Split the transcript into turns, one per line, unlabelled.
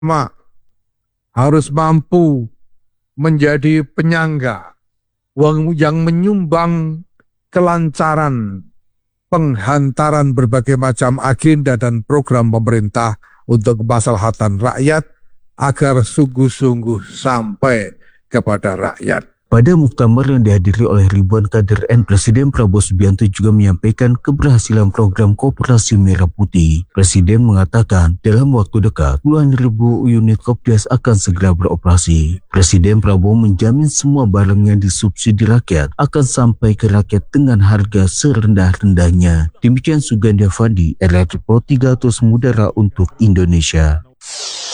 harus mampu menjadi penyangga yang menyumbang kelancaran penghantaran berbagai macam agenda dan program pemerintah untuk kemaslahatan rakyat agar sungguh-sungguh sampai kepada rakyat.
Pada muktamar yang dihadiri oleh ribuan kader NU, Presiden Prabowo Subianto juga menyampaikan keberhasilan program Koperasi Merah Putih. Presiden mengatakan dalam waktu dekat puluhan ribu unit Kopdar akan segera beroperasi. Presiden Prabowo menjamin semua barang yang disubsidi rakyat akan sampai ke rakyat dengan harga serendah-rendahnya. Demikian Suganda Fandi, RRI Pro 3 Mudara untuk Indonesia.